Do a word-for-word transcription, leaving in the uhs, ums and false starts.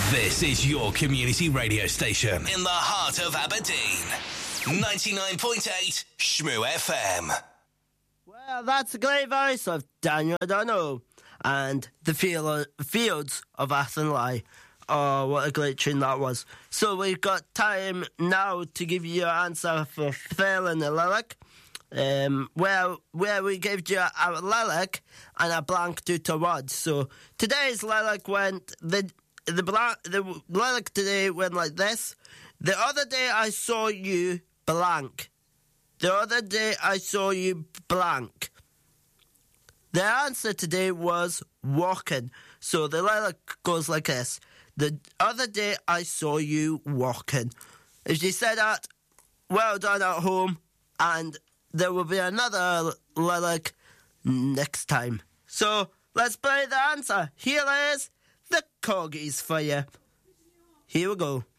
This is your community radio station in the heart of Aberdeen. ninety-nine point eight Shmoo F M. Well, that's the great voice of Daniel O'Donnell and the field, Fields of Athenry. Oh, what a great tune that was. So we've got time now to give you your answer for failing the lyric. Um, where where we gave you a lyric and a blank due to words. So today's lyric went the the blank the lyric today went like this: the other day I saw you blank. The other day I saw you blank. The answer today was walking. So the lyric goes like this: the other day I saw you walking. If you said that, well done at home, and there will be another lyric next time. So, let's play the answer. Here is the Corgis for you. Here we go.